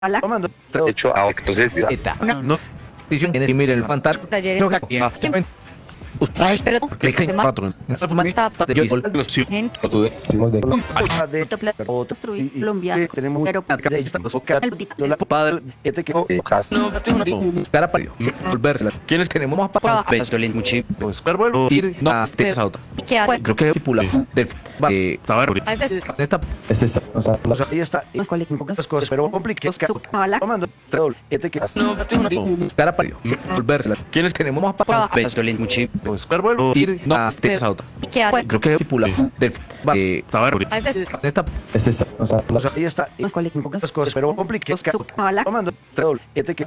la Comando. hecho entonces eta. No. Edición en el el fantasma. Taller. Pero Pequeño patrón. De yo los Gente. De Construir Colombia. tenemos Pero la padre que cara para volverla. ¿Quiénes tenemos más para Pestolín muchi pues vuelvo ir no esa otra. ¿Qué hago? Creo que tipula del tabar A veces esta es esta, o sea, ahí está no es cualquier esas cosas, pero complicadas. Hola. Comando. Troll, que cara para volverla. ¿Quiénes tenemos más para Pestolín muchi pues vuelvo ir no esa otra. ¿Qué hago? Creo que tipula del tabar A veces esta es esta, o sea, ahí está no es cualquier esas cosas, pero complicadas. Hola. Comando. Troll, que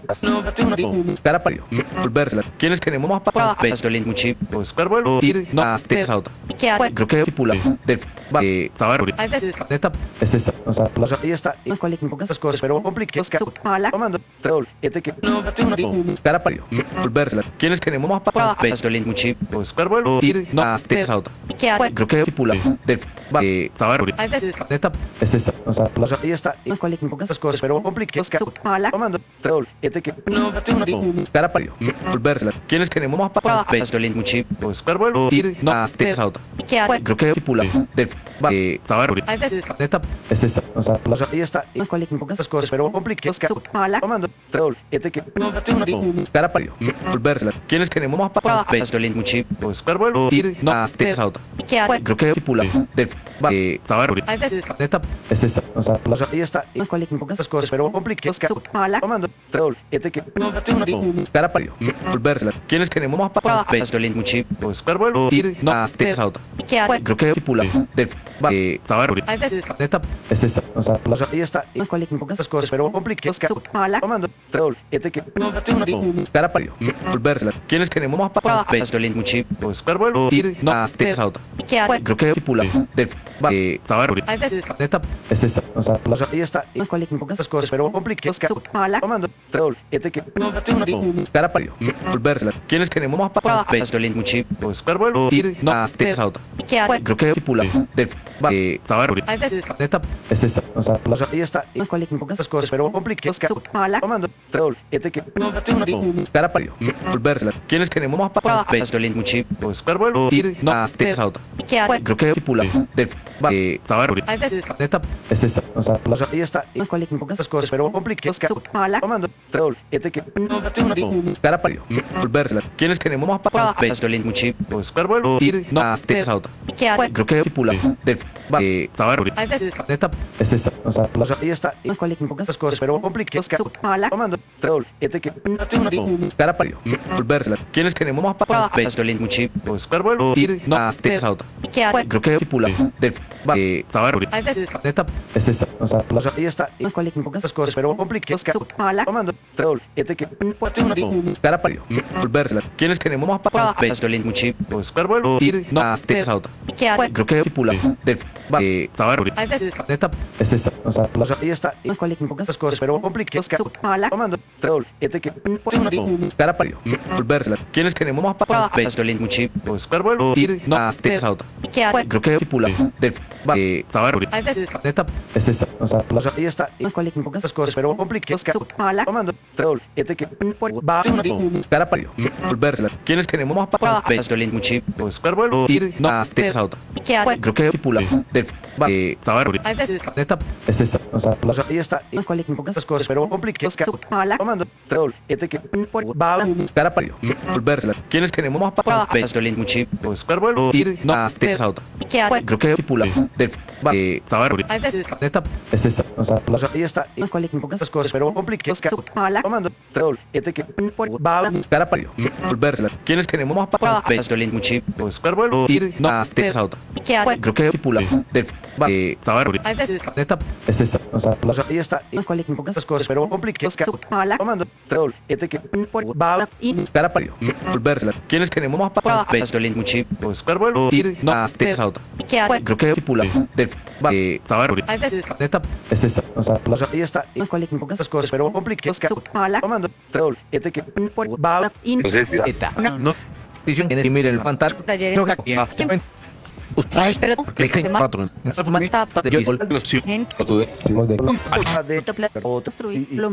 cara para volverla. ¿Quiénes tenemos más para Pestolín muchi pues vuelvo ir no esa otra. ¿Qué hago? Creo que tipula del tabar A veces esta es esta, o sea, ahí está no es cualquier esas cosas, pero complicadas. Hola. Comando. Troll, que cara para volverla. ¿Quiénes tenemos más para Pestolín muchi pues vuelvo ir no esa otra. ¿Qué hago? Creo que tipula del tabar A veces esta es esta, o sea, ahí está no es cualquier esas cosas, pero complicadas. Hola. Comando. Troll, que cara para volverla. ¿Quiénes tenemos más para Pestolín muchi pues vuelvo ir no esa otra. ¿Qué hago? Creo que tipula del tabar A veces esta es esta, o sea, ahí está no es cualquier esas cosas, pero complicadas. Hola. Comando. Troll, que cara para volverla. ¿Quiénes tenemos más para Pestolín muchi pues vuelvo ir no esa otra. ¿Qué hago? Creo que tipula del tabar A veces esta es esta, o sea, ahí está no es cualquier esas cosas, pero complicadas. Hola. Comando. Troll, que cara para volverla. ¿Quiénes tenemos más para Pestolín muchi pues vuelvo ir no esa otra. ¿Qué hago? Creo que tipula del tabar A veces esta es esta, o sea, ahí está no es cualquier esas cosas, pero complicadas. Hola. Comando. Troll, que cara para volverla. ¿Quiénes tenemos más para Pestolín muchi pues vuelvo ir no esa otra. ¿Qué hago? Creo que tipula del tabar A veces esta es esta, o sea, ahí está no es cualquier esas cosas, pero complicadas. Hola. Comando. Troll, que cara para volverla. ¿Quiénes tenemos más para Pestolín muchi pues vuelvo ir no esa otra. ¿Qué hago? Creo que tipula del tabar A veces esta es esta, o sea, ahí está no es cualquier esas cosas, pero complicadas. Hola. Comando. Troll, que cara para volverla. ¿Quiénes tenemos más para Pestolín muchi pues vuelvo ir no esa otra. ¿Qué hago? Creo que tipula del tabar A veces esta es esta, o sea, ahí está no es cualquier esas cosas, pero complicadas. Hola. Comando. Troll, que cara para volverla. ¿Quiénes tenemos más para Pestolín muchi pues vuelvo ir no esa otra. ¿Qué hago? Creo que tipula del tabar A veces esta es esta, o sea, ahí está no es cualquier esas cosas, pero complicadas. Hola. Comando. Troll, que cara para volverla. ¿Quiénes tenemos más para Pestolín muchi pues vuelvo ir no esa otra. ¿Qué hago? Creo que tipula del tabar A veces esta es esta, o sea, ahí está no es cualquier esas cosas, pero complicadas. Hola. Comando. Troll, que cara para volverla. ¿Quiénes tenemos más para Pestolín muchi pues vuelvo ir no esa otra. ¿Qué hago? Creo que tipula del tabar A veces esta es esta, o sea, ahí está no es cualquier esas cosas, pero complicadas. Hola. Comando. Troll, que cara para volverla. ¿Quiénes tenemos más para Pestolín muchi pues vuelvo ir no esa otra. ¿Qué hago? Creo que tipula del tabar A veces esta es esta, o sea, ahí está no es cualquier esas cosas, pero complicadas. Hola. Comando. Troll, que cara para volverla. ¿Quiénes tenemos más para Pestolín muchi pues vuelvo ir no esa otra. ¿Qué hago? Creo que tipula del tabar A veces esta es esta, o sea, ahí está no es cualquier esas cosas, pero complicadas. Hola. Comando. Troll, que cara para volverla. ¿Quiénes tenemos más para Pestolín muchi pues vuelvo ir no esa otra. ¿Qué hago? Creo que tipula del tabar A veces esta es esta, o sea, ahí está no es cualquier esas cosas, pero complicadas. Hola. Comando. Troll, que cara para volverla. ¿Quiénes tenemos más para Pestolín muchi pues vuelvo ir no esa otra. ¿Qué hago? Creo que tipula del tabar A veces esta es esta, o sea, ahí está no es cualquier esas cosas, pero complicadas. Hola. Comando. Troll, que cara para volverla. ¿Quiénes tenemos más para Pestolín muchi pues vuelvo ir no esa otra. ¿Qué hago? Creo que tipula del tabar A veces esta es esta, o sea, ahí está no es cualquier esas cosas, pero complicadas. Hola. Comando. Troll, que entonces no edición en el fantasma. Taller. Creo que Usted pero que patrón. Está- De yo los en de Construir y- Colombia.